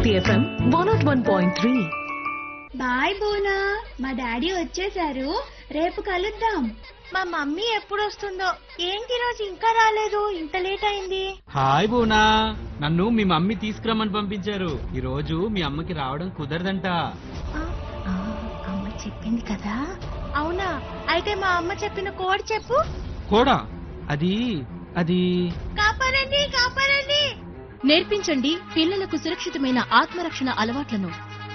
Hit FM 101.3. Bye బోనా, మా daddy వచ్చేసారు, రేపు కలుద్దాం. మా మమ్మీ ఎప్పుడు వస్తుందో ఏంటి రోజు ఇంకా రాలేదు, ఇంత లేట్ అయింది. హాయ్ బోనా, నన్ను మీ మమ్మీ తీసుకురమ్మని పంపించారు. ఈ రోజు మీ అమ్మకి రావడం కుదరదంట. అమ్మ చెప్పింది కదా. అవునా, అయితే మా అమ్మ చెప్పిన కోడ్ చెప్పు. కోడా? అది కాపాడండి కాపాడండి. నేర్పించండి పిల్లలకు సురక్షితమైన ఆత్మరక్షణ అలవాట్లను.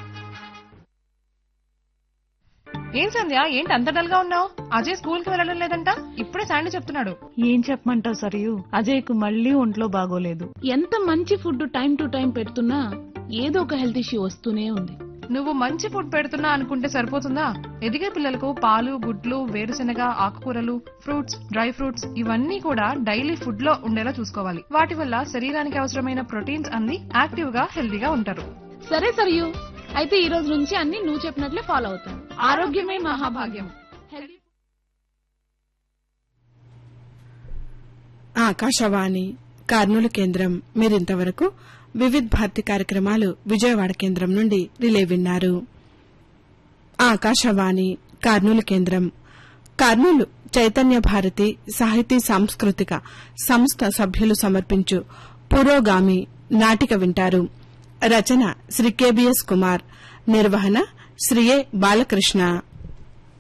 ఏం సంధ్య, ఏంటి అంత డల్ గా ఉన్నావు? అజయ్ స్కూల్ కి వెళ్ళడం లేదంట, ఇప్పుడే శాండీ చెప్తున్నాడు. ఏం చెప్పమంటావు సరియు, అజయ్ కు మళ్ళీ ఒంట్లో బాగోలేదు. ఎంత మంచి ఫుడ్ టైం టు టైం పెడుతున్నా ఏదో ఒక హెల్త్ ఇష్యూ వస్తూనే ఉంది. నువ్వు మంచి ఫుడ్ పెడుతున్నా అనుకుంటే సరిపోతుందా? ఎదిగే పిల్లలకు పాలు, గుడ్లు, వేరుశెనగ, ఆకుకూరలు, ఫ్రూట్స్, డ్రై ఫ్రూట్స్ ఇవన్నీ కూడా డైలీ ఫుడ్ లో ఉండేలా చూసుకోవాలి. వాటి వల్ల శరీరానికి అవసరమైన ప్రోటీన్స్ అన్ని యాక్టివ్ గా హెల్దీగా ఉంటారు. సరే సరియు, అయితే ఈ రోజు నుంచి అన్ని నువ్వు చెప్పినట్లే ఫాలో అవుతాను. ఆరోగ్యమే మహాభాగ్యం. ఆకాశవాణి కర్నూలు కేంద్రం. మీరింతవరకు వివిధ్ భారతి కార్యక్రమాలు విజయవాడ కేంద్రం నుండి రిలే విన్నారు. ఆకాశవాణి కర్నూలు కేంద్రం. కర్నూలు చైతన్య భారతి సాహితీ సాంస్కృతిక సంస్థ సభ్యులు సమర్పించు పురోగామి నాటిక వింటారు. రచన శ్రీ కెబిఎస్ కుమార్, నిర్వహణ శ్రీ ఏ బాలకృష్ణ.